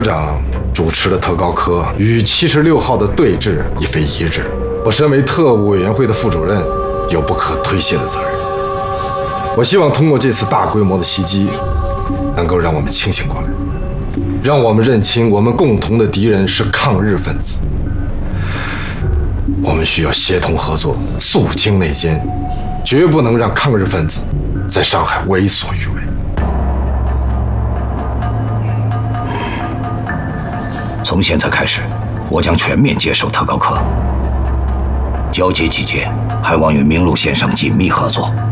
长主持的特高科与76号的对峙已非一日，我身为特务委员会的副主任，有不可推卸的责任。我希望通过这次大规模的袭击，能够让我们清醒过来，让我们认清我们共同的敌人是抗日分子。我们需要协同合作，肃清内奸，绝不能让抗日分子在上海为所欲为。 从现在开始，我将全面接手特高科，交接期间还望与明路先生紧密合作。